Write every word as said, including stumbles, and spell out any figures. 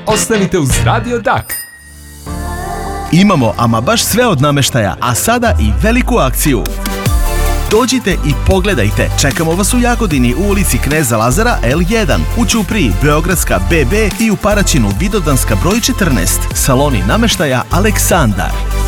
Ostanite uz Radio Dak. Imamo ama baš sve od namještaja, a sada i veliku akciju. Dođite i pogledajte. Čekamo vas u Jagodini u ulici Kneza Lazara el jedan, u Ćupriji Beogradska be be i u Paraćinu Vidovdanska broj četrnaest. Saloni namještaja Aleksandar.